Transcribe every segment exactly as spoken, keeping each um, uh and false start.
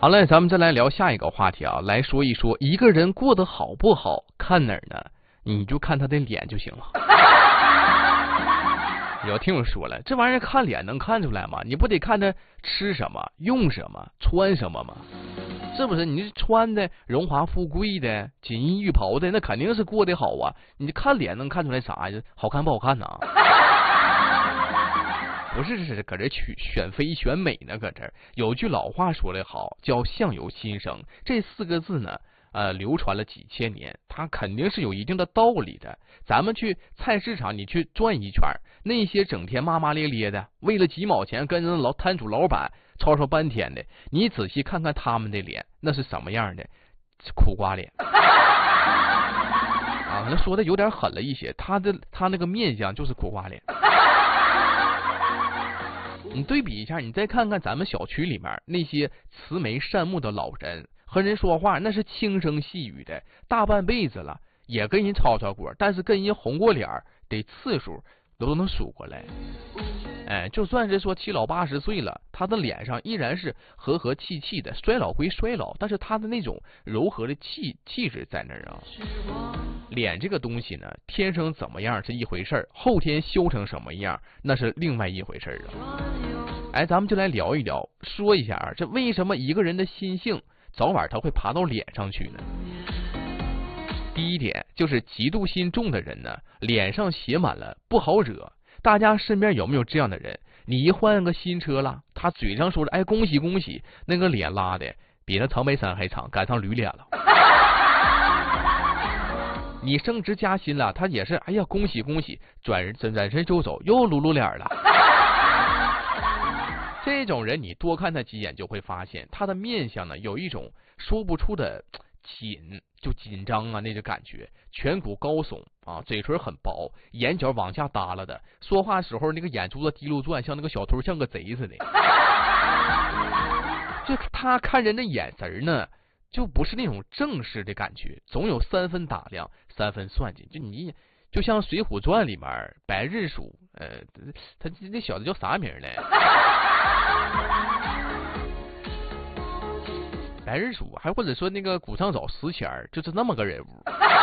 好了，咱们再来聊下一个话题啊，来说一说一个人过得好不好，看哪儿呢？你就看他的脸就行了。有听我说了，这玩意儿看脸能看出来吗？你不得看他吃什么、用什么、穿什么吗？是不是？你穿的荣华富贵的、锦衣玉袍的，那肯定是过得好啊。你看脸能看出来啥呀？好看不好看呢？不是是搁这取选妃选美呢，搁这有句老话说得好，叫相由心生。这四个字呢，呃，流传了几千年，它肯定是有一定的道理的。咱们去菜市场，你去转一圈，那些整天骂骂咧咧的，为了几毛钱跟人老摊主老板吵吵半天的，你仔细看看他们的脸，那是什么样的？苦瓜脸。啊，那说的有点狠了一些，他的他那个面相就是苦瓜脸。你对比一下，你再看看咱们小区里面那些慈眉善目的老人，和人说话那是轻声细语的，大半辈子了也跟人吵吵过，但是跟人红过脸的次数都能数过来。哎，就算是说七老八十岁了，他的脸上依然是和和气气的，衰老归衰老，但是他的那种柔和的气气质在那儿啊。脸这个东西呢，天生怎么样是一回事儿，后天修成什么样那是另外一回事儿啊。哎，咱们就来聊一聊，说一下啊，这为什么一个人的心性早晚他会爬到脸上去呢？第一点就是嫉妒心重的人呢，脸上写满了不好惹。大家身边有没有这样的人？你一换个新车了，他嘴上说着哎恭喜恭喜，那个脸拉的比那长白山还长，赶上驴脸了。你升职加薪了，他也是哎呀恭喜恭喜，转转转身就走，又撸撸脸了。这种人你多看他几眼就会发现，他的面相呢有一种说不出的紧，就紧张啊那种感觉，颧骨高耸啊，嘴唇很薄，眼角往下耷拉的，说话时候那个眼珠子滴溜转，像那个小偷，像个贼似的。就他看人的眼神呢，就不是那种正式的感觉，总有三分打量，三分算计。就你就像《水浒传》里面白日鼠，呃，他那小子叫啥名呢？白日鼠，还或者说那个古上早石钱儿，就是那么个人物。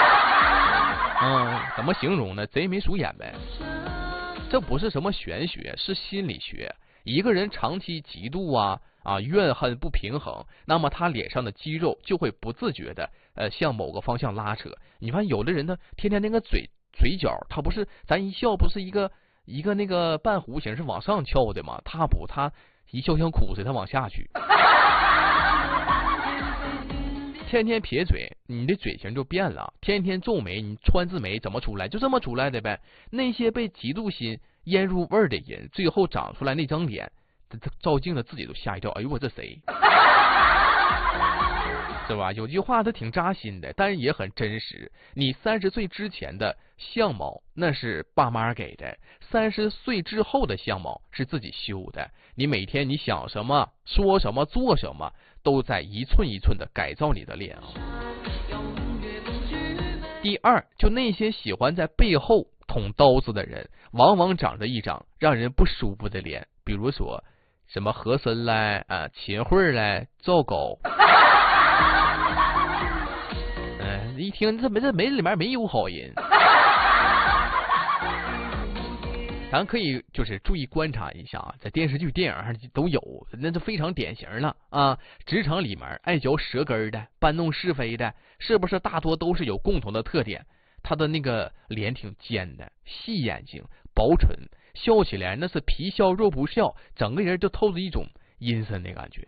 嗯，怎么形容呢？贼眉鼠眼呗。这不是什么玄学，是心理学。一个人长期嫉妒啊啊怨恨不平衡，那么他脸上的肌肉就会不自觉的呃向某个方向拉扯。你看有的人呢，天天那个嘴嘴角，他不是咱一笑不是一个一个那个半弧形是往上翘的吗？他不，他一笑像苦似的，他往下去。天天撇嘴，你的嘴型就变了；天天皱眉，你川字眉怎么出来？就这么出来的呗。那些被嫉妒心腌入味儿的人，最后长出来那张脸，照镜子自己都吓一跳。哎呦我这谁？是吧？有句话它挺扎心的，但是也很真实。你三十岁之前的相貌那是爸妈给的，三十岁之后的相貌是自己修的。你每天你想什么、说什么、做什么，都在一寸一寸的改造你的脸啊。第二，就那些喜欢在背后捅刀子的人，往往长着一张让人不舒服的脸，比如说什么和珅来啊、秦桧来、赵狗。嗯，一听这没这没里面没有好人。咱可以就是注意观察一下，在电视剧、电影上都有，那是非常典型了啊。职场里面爱嚼舌根的、搬弄是非的，是不是大多都是有共同的特点？他的那个脸挺尖的，细眼睛、薄唇，笑起来那是皮笑肉不笑，整个人就透着一种阴森的感觉。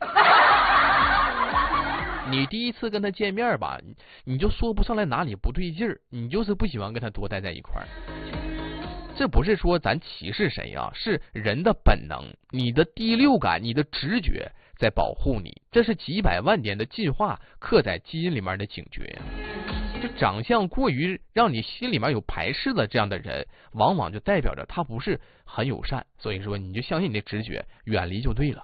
你第一次跟他见面吧，你就说不上来哪里不对劲儿，你就是不喜欢跟他多待在一块儿。这不是说咱歧视谁啊，是人的本能，你的第六感、你的直觉在保护你，这是几百万年的进化刻在基因里面的警觉。就长相过于让你心里面有排斥的这样的人，往往就代表着他不是很友善，所以说你就相信你的直觉，远离就对了。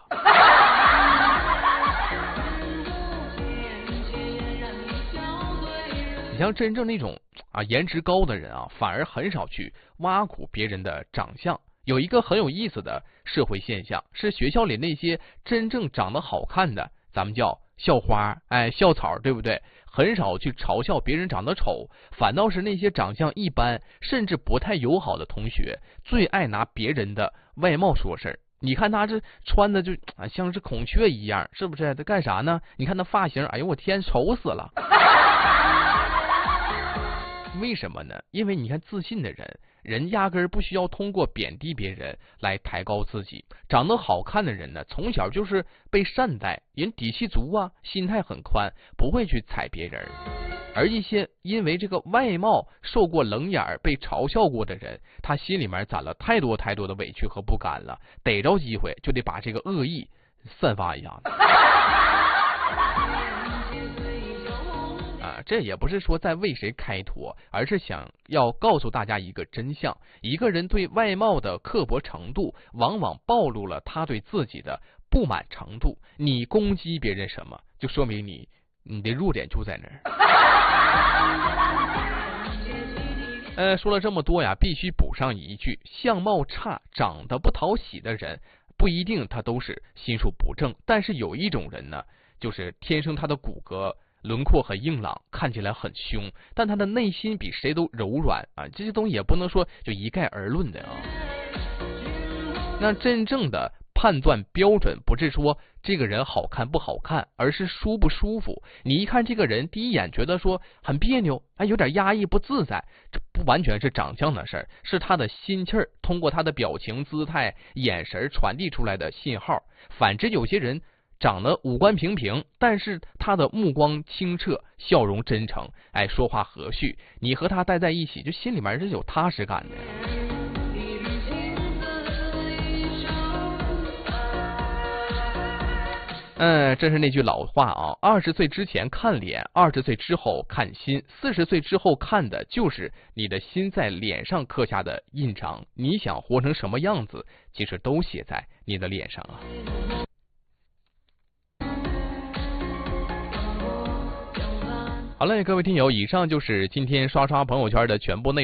你像真正那种啊颜值高的人啊，反而很少去挖苦别人的长相。有一个很有意思的社会现象，是学校里那些真正长得好看的，咱们叫校花，哎，校草，对不对？很少去嘲笑别人长得丑，反倒是那些长相一般甚至不太友好的同学最爱拿别人的外貌说事儿。你看他这穿的就啊像是孔雀一样，是不是？他干啥呢？你看他发型，哎呦我天，丑死了。为什么呢？因为你看自信的人，人压根儿不需要通过贬低别人来抬高自己。长得好看的人呢，从小就是被善待，人底气足啊，心态很宽，不会去踩别人。而一些因为这个外貌受过冷眼被嘲笑过的人，他心里面攒了太多太多的委屈和不甘了，逮着机会就得把这个恶意散发一下子。这也不是说在为谁开脱，而是想要告诉大家一个真相：一个人对外貌的刻薄程度，往往暴露了他对自己的不满程度。你攻击别人什么，就说明你你的弱点就在那儿。呃，说了这么多呀，必须补上一句：相貌差、长得不讨喜的人，不一定他都是心术不正，但是有一种人呢，就是天生他的骨骼轮廓很硬朗，看起来很凶，但他的内心比谁都柔软啊！这些东西也不能说就一概而论的啊。那真正的判断标准不是说这个人好看不好看，而是舒不舒服。你一看这个人，第一眼觉得说很别扭，哎，有点压抑不自在，这不完全是长相的事儿，是他的心气儿通过他的表情、姿态、眼神传递出来的信号。反之，有些人长得五官平平，但是他的目光清澈，笑容真诚，哎，说话和煦，你和他待在一起，就心里面是有踏实感的。嗯，这是那句老话啊，二十岁之前看脸，二十岁之后看心，四十岁之后看的就是你的心在脸上刻下的印章。你想活成什么样子，其实都写在你的脸上啊。好嘞，各位听友，以上就是今天刷刷朋友圈的全部内容。